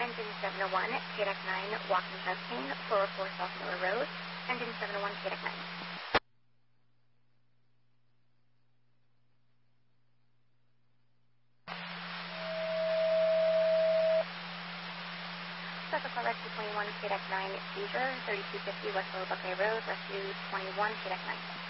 Engine 701, KDEC 9, walking South Kane, 404 South Miller Road. Engine 701, KDEC 9. Special Rescue 21, KDEC 9, seizure, 3250 West Lower Buckeye Road, Rescue 21, KDEC 9.